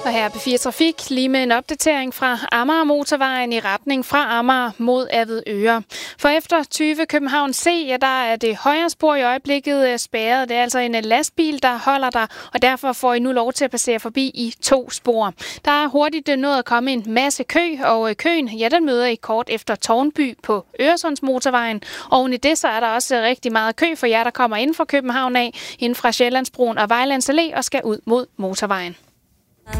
Og her er P4 Trafik lige med en opdatering fra Amager Motorvejen i retning fra Amager mod Avedøre. For efter 20 København C, ja, der er det højre spor i øjeblikket spærret. Det er altså en lastbil, der holder der, og derfor får I nu lov til at passere forbi i 2 spor. Der er hurtigt nået at komme en masse kø, og køen, ja, den møder I kort efter Tårnby på Øresundsmotorvejen. Oven i det, så er der også rigtig meget kø for jer, der kommer ind fra København af, inden fra Sjællandsbroen og Vejlands Allé og skal ud mod motorvejen.